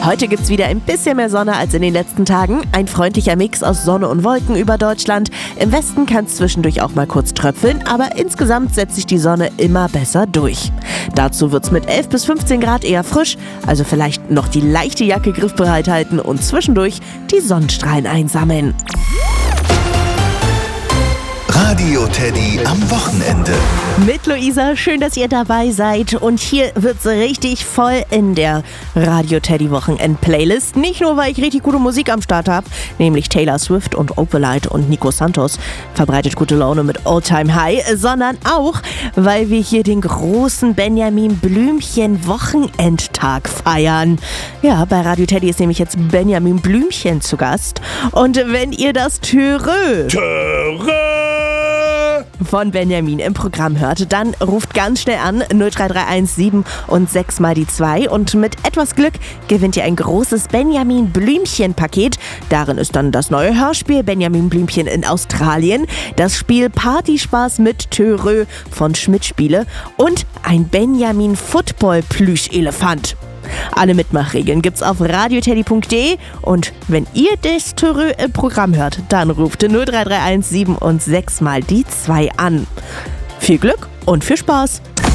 Heute gibt's wieder ein bisschen mehr Sonne als in den letzten Tagen. Ein freundlicher Mix aus Sonne und Wolken über Deutschland. Im Westen kann es zwischendurch auch mal kurz tröpfeln, aber insgesamt setzt sich die Sonne immer besser durch. Dazu wird's mit 11 bis 15 Grad eher frisch, also vielleicht noch die leichte Jacke griffbereit halten und zwischendurch die Sonnenstrahlen einsammeln. Radio Teddy am Wochenende. Mit Luisa, schön, dass ihr dabei seid. Und hier wird's richtig voll in der Radio Teddy Wochenend-Playlist. Nicht nur, weil ich richtig gute Musik am Start habe, nämlich Taylor Swift und Opalite und Nico Santos verbreitet gute Laune mit All Time High, sondern auch, weil wir hier den großen Benjamin Blümchen Wochenendtag feiern. Ja, bei Radio Teddy ist nämlich jetzt Benjamin Blümchen zu Gast. Und wenn ihr das Törö von Benjamin im Programm hört, dann ruft ganz schnell an 03317 und 6 mal die 2 und mit etwas Glück gewinnt ihr ein großes Benjamin Blümchen Paket. Darin ist dann das neue Hörspiel Benjamin Blümchen in Australien, das Spiel Partyspaß mit Törö von Schmidt Spiele und ein Benjamin Football Plüschelefant. Alle Mitmachregeln gibt's auf radioteddy.de und wenn ihr das Törö im Programm hört, dann ruft 03317 und 6 mal die 2 an. Viel Glück und viel Spaß!